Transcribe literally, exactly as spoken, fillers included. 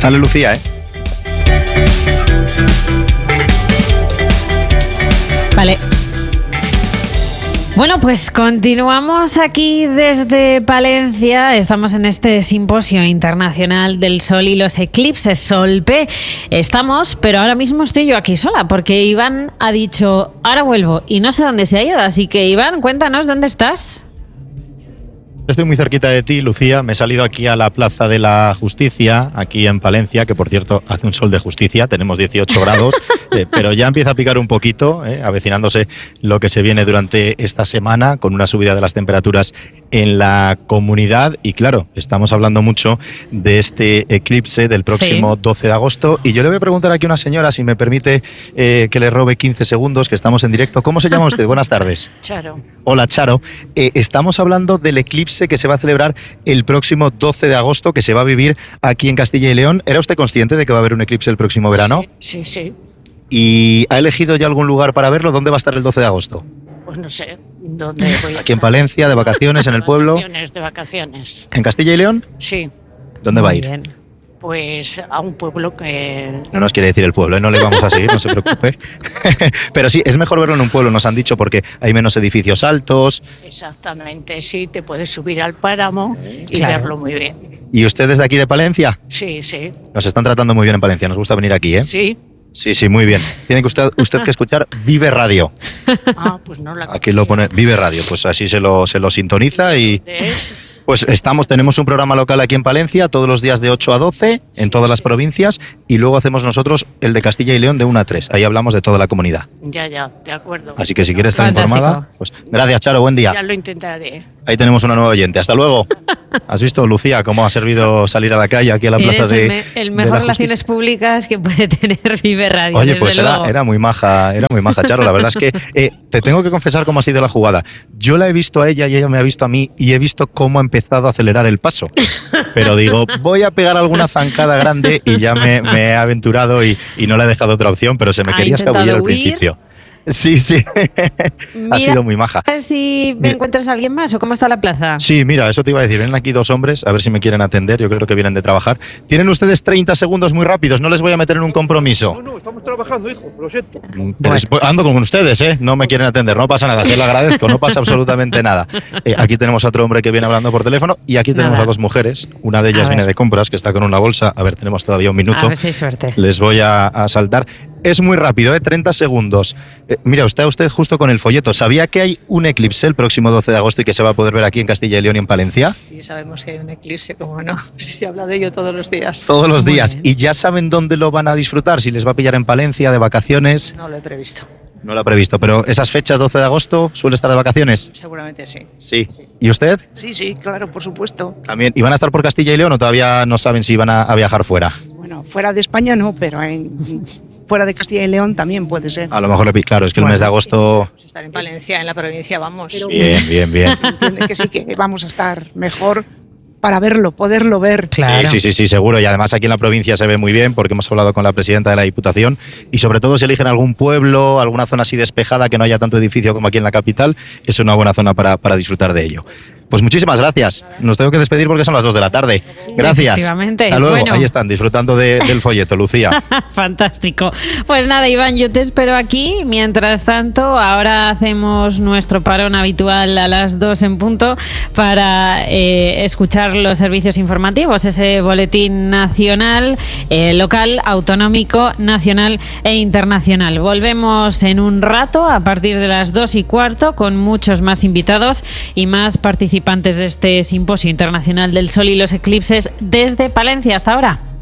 Sale Lucía, ¿eh? Vale. Bueno, pues continuamos aquí desde Palencia. Estamos en este Simposio Internacional del Sol y los Eclipses, SOLPE. Estamos, pero ahora mismo estoy yo aquí sola, porque Iván ha dicho, ahora vuelvo, y no sé dónde se ha ido. Así que, Iván, cuéntanos, ¿dónde estás? Estoy muy cerquita de ti, Lucía. Me he salido aquí a la Plaza de la Justicia, aquí en Palencia, que por cierto hace un sol de justicia, tenemos dieciocho grados, eh, pero ya empieza a picar un poquito, eh, avecinándose lo que se viene durante esta semana, con una subida de las temperaturas en la comunidad. Y claro, estamos hablando mucho de este eclipse del próximo sí. doce de agosto. Y yo le voy a preguntar aquí a una señora, si me permite eh, que le robe quince segundos, que estamos en directo. ¿Cómo se llama usted? Buenas tardes. Charo. Hola, Charo. Eh, estamos hablando del eclipse que se va a celebrar el próximo doce de agosto, que se va a vivir aquí en Castilla y León. ¿Era usted consciente de que va a haber un eclipse el próximo verano? Sí, sí, sí. ¿Y ha elegido ya algún lugar para verlo? ¿Dónde va a estar el doce de agosto? Pues no sé. ¿Dónde voy a Aquí en Palencia, de vacaciones, en el pueblo. De vacaciones, de vacaciones. ¿En Castilla y León? Sí. ¿Dónde Muy va a ir? bien. Pues a un pueblo que... No nos quiere decir el pueblo, ¿eh? No le vamos a seguir, no se preocupe. Pero sí, es mejor verlo en un pueblo, nos han dicho, porque hay menos edificios altos. Exactamente, sí, te puedes subir al páramo y Claro. verlo muy bien. ¿Y usted es de aquí de Palencia? Sí, sí. Nos están tratando muy bien en Palencia, nos gusta venir aquí, ¿eh? Sí. Sí, sí, muy bien. Tiene que usted, usted que escuchar Vive Radio. Ah, pues no la... Aquí lo pone Vive Radio, pues así se lo, se lo sintoniza y... ¿Dónde es? Pues estamos, tenemos un programa local aquí en Palencia todos los días de ocho a doce en todas las provincias, y luego hacemos nosotros el de Castilla y León de una a tres. Ahí hablamos de toda la comunidad. Ya, ya, de acuerdo. Así que si quieres estar Fantástico. informada, pues gracias, Charo, buen día. Ya lo intentaré. Ahí tenemos una nueva oyente. Hasta luego. ¿Has visto, Lucía, cómo ha servido salir a la calle aquí a la plaza Eres de el, me- el de mejor la relaciones Justicia? públicas que puede tener Vive Radio. Oye, desde pues era, luego. era muy maja, era muy maja, Charo. La verdad es que eh, te tengo que confesar cómo ha sido la jugada. Yo la he visto a ella y ella me ha visto a mí, y he visto cómo ha empezado a acelerar el paso. Pero digo, voy a pegar alguna zancada grande, y ya me, me he aventurado y, y no le he dejado otra opción, pero se me Ha quería intentado escabullir al huir. principio. Sí, sí. Mira, Ha sido muy maja. A ver si me Mira. encuentras a alguien más o cómo está la plaza. Sí, mira, eso te iba a decir. Vienen aquí dos hombres, a ver si me quieren atender. Yo creo que vienen de trabajar. Tienen ustedes treinta segundos muy rápidos, no les voy a meter en un compromiso. No, no, estamos trabajando, hijo, lo siento. Pero es- ando con ustedes, ¿eh? No me quieren atender, no pasa nada, se lo agradezco, no pasa absolutamente nada. Eh, aquí tenemos a otro hombre que viene hablando por teléfono, y aquí tenemos Nada. a dos mujeres. Una de A ellas ver. viene de compras, que está con una bolsa. A ver, tenemos todavía un minuto. A ver si hay suerte. Les voy a, a saltar. Es muy rápido, ¿eh? treinta segundos. Eh, mira, está usted justo con el folleto. ¿Sabía que hay un eclipse el próximo doce de agosto y que se va a poder ver aquí en Castilla y León y en Palencia? Sí, sabemos que hay un eclipse, como no. Sí, se habla de ello todos los días. Todos los Muy días. bien. ¿Y ya saben dónde lo van a disfrutar? Si les va a pillar en Palencia, de vacaciones. No lo he previsto. No lo ha previsto, pero esas fechas, doce de agosto, ¿suele estar de vacaciones? Seguramente sí. Sí. ¿Y usted? Sí, sí, claro, por supuesto. También. ¿Y van a estar por Castilla y León o todavía no saben si van a, a viajar fuera? Bueno, fuera de España no, pero en, fuera de Castilla y León también puede ser. A lo mejor, le pi- claro, es que el Bueno. mes de agosto... Pues estar en Palencia, en la provincia, vamos. Bien, bien, bien. Se entiende que sí, que vamos a estar mejor para verlo, poderlo ver. Claro. Sí, sí, sí, sí, seguro. Y además aquí en la provincia se ve muy bien, porque hemos hablado con la presidenta de la Diputación, y sobre todo si eligen algún pueblo, alguna zona así despejada, que no haya tanto edificio como aquí en la capital, es una buena zona para, para disfrutar de ello. Pues muchísimas gracias. Nos tengo que despedir porque son las dos de la tarde. Gracias. Efectivamente. Hasta luego. Bueno. Ahí están, disfrutando de- del folleto, Lucía. Fantástico. Pues nada, Iván, yo te espero aquí. Mientras tanto, ahora hacemos nuestro parón habitual a las dos en punto para eh, escuchar los servicios informativos, ese boletín nacional, eh, local, autonómico, nacional e internacional. Volvemos en un rato a partir de las dos y cuarto con muchos más invitados y más participantes de este Simposio Internacional del Sol y los Eclipses desde Palencia. Hasta ahora.